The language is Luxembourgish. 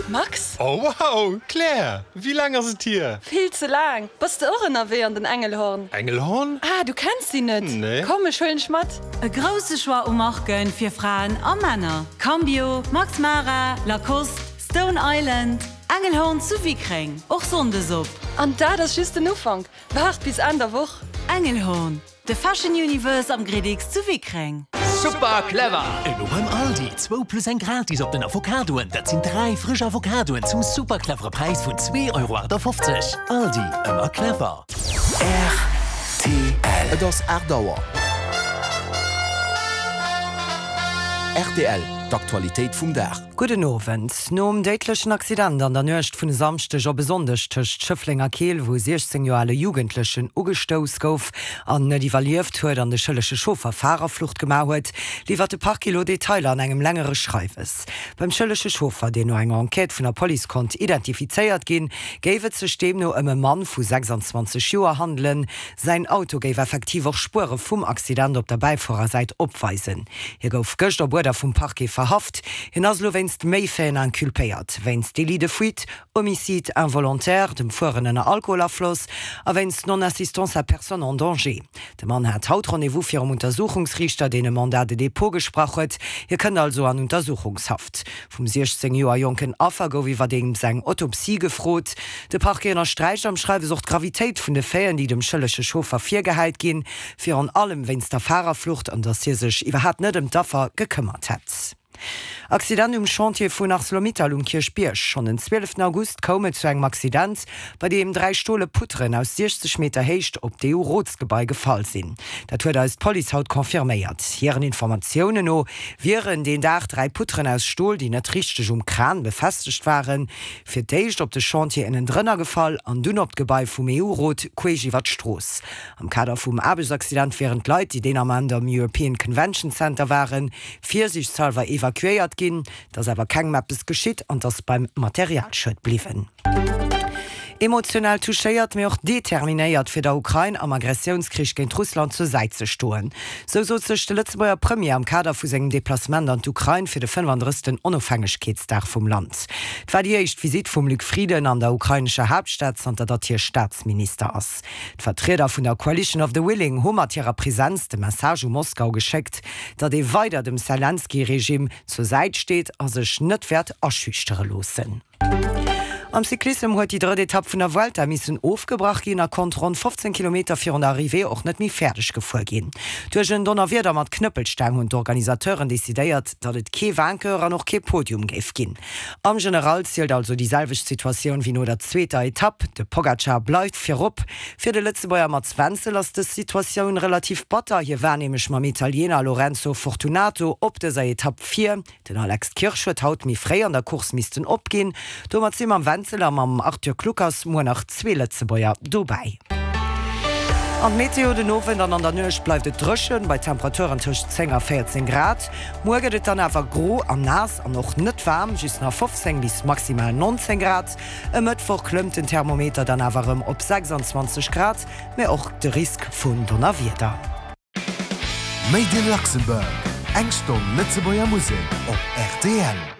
Max? Oh wow, Claire, wie lange ist es hier? Viel zu lang. Bist du auch in der Wehr an den Engelhorn? Engelhorn? Ah, du kennst sie nicht. Nee. Komm, ich hol einen Schmatt. Ein großes Schwar ummachen für Frauen und Männer. Cambio, Max Mara, Lacoste, Stone Island, Engelhorn zu Wikring. Auch Sondesuppe. Und da das ist der Anfang. Wart bis an der Woche. Engelhorn, the Fashion Universe am Gredix zu Wikring. Super clever! Und beim Aldi 2+1 gratis auf den Avocadoen. Das sind 3 frische Avocadoen zum super cleveren Preis von 2,50 €. Aldi, immer clever. RTL. Das Erdauer. RTL, d'Aktualität vum Dach. Guten Abend. Nom deitlechen Accident an der Nöcht vun Samstech a besonders töcht Schëfflinger Keel, wo 16-joale Jugendlichen ugestous gouf an net evaluiert huet an de schëllesche Schofer Fahrerflucht gemauet, liefert de paar Kilo Detailer an engem längere Schreifes. Beim schëllesche Schofer, den no enger Enquete vun der Police kont identifizeiert gin, géiwet ze stem no ëmme Mann vu 26 Joer handeln. Sein Auto géif effektiv auch Spure vum Accident op der Beifahrerseite opweisen. Hier gouf gëcht der Bruder vum Parquet verhaft, hin as wennst méifäen inculpéiert, wennst Délit de fuite, Homicide involontaire, dem Fuhren Alkoholabfluss, a wennst Non-Assistance à Personne en Danger. De Mann hat haut Rendezvous fir Untersuchungsrichter, den Mandat de Depot gesprachet, hier kënne also an Untersuchungshaft. Vom 16 Joer Jonken Affer gouf iwwer dem seg Autopsie gefrot. De Parkener Streich am Schreibe sucht Gravitéit vun de Féien, die dem schëllesche Schofer firgeheit gin, fir an allem wennst der Fahrerflucht an dass hier sech iwwer hat net dem Daffer gekümmert hat. Accident Chantier vun ArcelorMittal Kirchbiersch. Schon den 12. August komme zu engem Accident, bei dem 3 Stole Putren aus 60 Meter heicht op de EU-Rotsgebäi gefallen sinn. Dat huet als Police haut konfirméiert. Hieren Informationen no wären den Dach 3 Putren aus Stohl, die net richtig Kran befestigt waren, fir deicht op de Chantier innen drënner gefall an dun op Gebäi vum EU-Rot Kuejiwatstroos. Am Kader vum Abelsaccident wären Leute, die den am am European Convention Center waren, 40 Salver evakuiert gin, dass aber kein Mappes geschitt und das beim Materialschritt blieben. Emotional touchéiert mir auch determinéiert fir der Ukraine am Aggressionskrieg gegen Russland zur Seite zu stoen. So sech de Letzteer Premier am Kader vu segem Deplacement an d'Ukraine fir de 35. Unabhängigkeitsdag vom Land. D'war die echt Visit vum Luc Frieden an der ukrainische Hauptstadt an der hier Staatsminister ass. D'Vertreter vun der Coalition of the Willing hummer ihrer Präsenz de Message um Moskau geschickt, dat de weiter dem Zelensky-Regime zur Seite steht as sech net werd erschüchtere losen. Am Cyklism huet die dritte Etappe vun der Vuelta missen aufgebracht gin er kon rund 15 km vir der Arrivé och net mi fertig gefuer gin. Duerchen Donnerwieder mat Knüppelstang und Organisateuren desideiert, dat et ke Wankerer noch ke Podium geif gin. Am General zielt also dieselveg Situation wie no der zweiter Etappe. De Pogacar bleibt firop. Fir de Letzebauer mat 20 lass de Situation relativ batter. Hier warnehmech mam Italiener Lorenzo Fortunato op de sei Etappe 4. Den Alex Kirchschwt haut mi frei an der Kurs missisten opgin. Do mat sim am am Arthur Klukas mo nach 2 Letzebauer dobei. An Meteo den Nowen an der Nøch bleibt et drëschen bei Temperaturen tuch 10 a 14 Grad. Morgen et dann awer gro an nass an noch net warm, just nach 15 bis maximal 19 Grad. E Mëttwoch klëmmt den Thermometer dann awerem op 26 Grad, mé och de Risk vun Donnerwieder. Made in Luxemburg. Engstom Letzebauer Musik op RTL.